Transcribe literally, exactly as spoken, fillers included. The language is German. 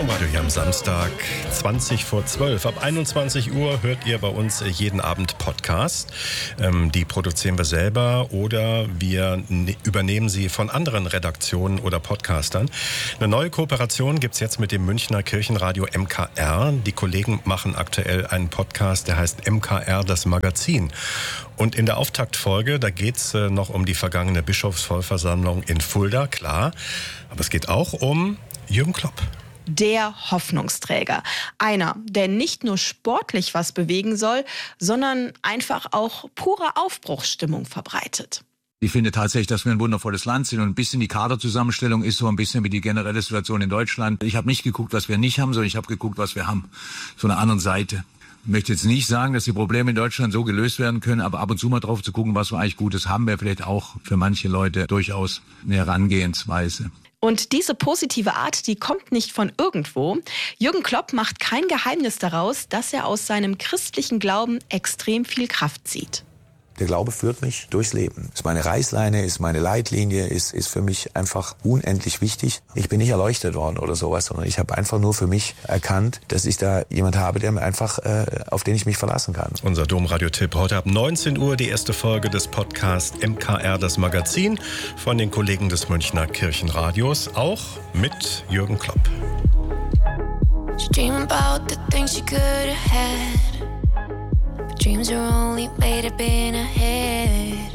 Domradio hier am Samstag, zwanzig vor zwölf. Ab einundzwanzig Uhr hört ihr bei uns jeden Abend Podcast. Ähm, die produzieren wir selber oder wir ne- übernehmen sie von anderen Redaktionen oder Podcastern. Eine neue Kooperation gibt es jetzt mit dem Münchner Kirchenradio M K R. Die Kollegen machen aktuell einen Podcast, der heißt M K R, das Magazin. Und in der Auftaktfolge, da geht es äh, noch um die vergangene Bischofsvollversammlung in Fulda, klar. Aber es geht auch um Jürgen Klopp. Der Hoffnungsträger. Einer, der nicht nur sportlich was bewegen soll, sondern einfach auch pure Aufbruchsstimmung verbreitet. Ich finde tatsächlich, dass wir ein wundervolles Land sind und ein bisschen die Kaderzusammenstellung ist so ein bisschen wie die generelle Situation in Deutschland. Ich habe nicht geguckt, was wir nicht haben, sondern ich habe geguckt, was wir haben. So eine andere Seite. Ich möchte jetzt nicht sagen, dass die Probleme in Deutschland so gelöst werden können, aber ab und zu mal drauf zu gucken, was wir eigentlich Gutes haben, wäre vielleicht auch für manche Leute durchaus eine Herangehensweise. Und diese positive Art, die kommt nicht von irgendwo. Jürgen Klopp macht kein Geheimnis daraus, dass er aus seinem christlichen Glauben extrem viel Kraft zieht. Der Glaube führt mich durchs Leben. Ist meine Reißleine, ist meine Leitlinie, ist, ist für mich einfach unendlich wichtig. Ich bin nicht erleuchtet worden oder sowas, sondern ich habe einfach nur für mich erkannt, dass ich da jemand habe, der mir einfach, äh, auf den ich mich verlassen kann. Unser Domradio-Tipp heute ab neunzehn Uhr, die erste Folge des Podcasts M K R, das Magazin, von den Kollegen des Münchner Kirchenradios, auch mit Jürgen Klopp. She dream about the things she could have had. Dreams are only made up in her head.